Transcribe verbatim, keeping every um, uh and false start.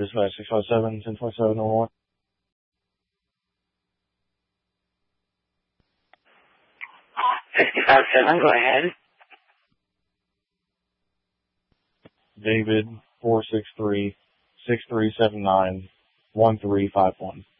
dispatch six five seven, ten twenty-seven, Illinois. fifty-five seven, go ahead. David, four six three, six three seven nine, one three five one.